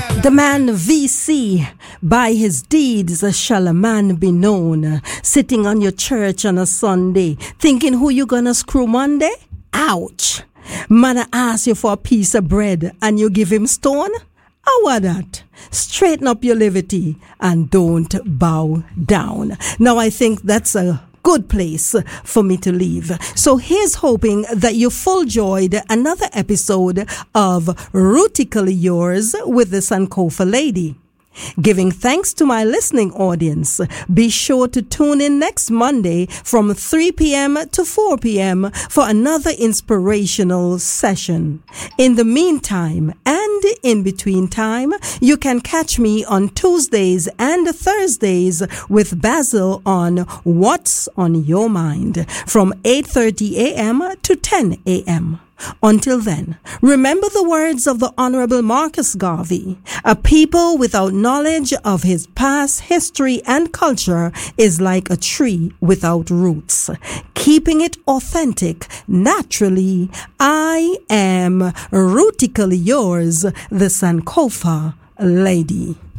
The man VC, by his deeds shall a man be known. Sitting on your church on a Sunday, thinking who you gonna screw Monday? Ouch! Man, I ask you for a piece of bread and you give him stone? How about that? Straighten up your levity and don't bow down. Now I think that's a good place for me to leave. So here's hoping that you full joyed another episode of Rootically Yours with the Sankofa Lady. Giving thanks to my listening audience, be sure to tune in next Monday from 3 p.m. to 4 p.m. for another inspirational session. In the meantime, and in between time, you can catch me on Tuesdays and Thursdays with Basil on What's on Your Mind from 8:30 a.m. to 10 a.m. Until then, remember the words of the Honorable Marcus Garvey. A people without knowledge of his past history and culture is like a tree without roots. Keeping it authentic, naturally, I am rootically yours, the Sankofa Lady.